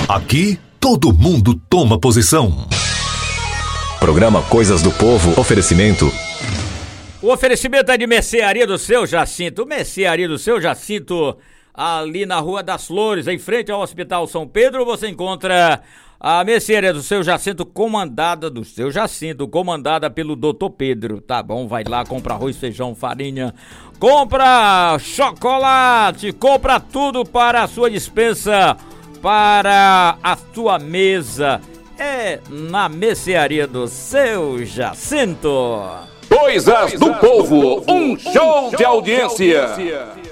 Aqui, todo mundo toma posição. Programa Coisas do Povo, oferecimento. O oferecimento é de Mercearia do Seu Jacinto. Mercearia do Seu Jacinto, ali na Rua das Flores, em frente ao Hospital São Pedro, você encontra a Mercearia do Seu Jacinto, comandada pelo Dr. Pedro, tá bom? Vai lá, compra arroz, feijão, farinha, compra chocolate, compra tudo para a sua despensa, para a sua mesa. É na Mercearia do Seu Jacinto. Coisas do Povo, um show de audiência.